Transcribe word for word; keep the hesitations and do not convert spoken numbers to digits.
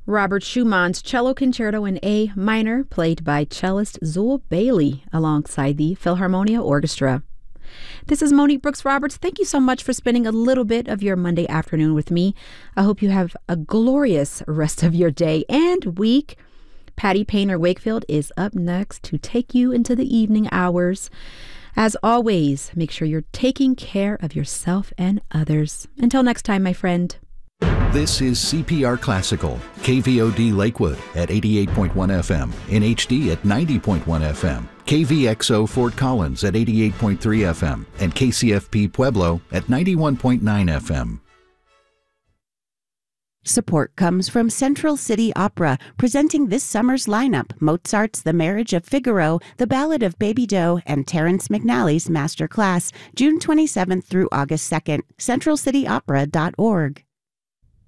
Robert Schumann's Cello Concerto in A minor, played by cellist Zool Bailey alongside the Philharmonia Orchestra. This is Monique Brooks Roberts. Thank you so much for spending a little bit of your Monday afternoon with me. I hope you have a glorious rest of your day and week. Patty Painter Wakefield is up next to take you into the evening hours. As always, make sure you're taking care of yourself and others. Until next time, my friend. This is C P R Classical, K V O D Lakewood at eighty-eight point one F M, in H D at ninety point one F M, K V X O Fort Collins at eighty-eight point three F M, and K C F P Pueblo at ninety-one point nine F M. Support comes from Central City Opera, presenting this summer's lineup: Mozart's The Marriage of Figaro, The Ballad of Baby Doe, and Terrence McNally's Master Class, June twenty-seventh through August second. central city opera dot org.